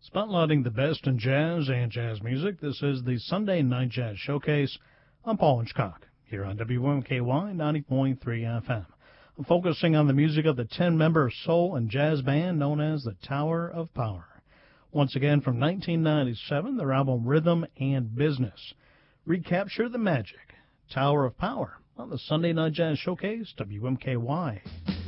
Spotlighting the best in jazz and jazz music, this is the Sunday Night Jazz Showcase. I'm Paul Hitchcock, here on WMKY 90.3 FM. I'm focusing on the music of the 10-member soul and jazz band known as the Tower of Power. Once again, from 1997, their album Rhythm and Business. Recapture the magic, Tower of Power, on the Sunday Night Jazz Showcase, WMKY.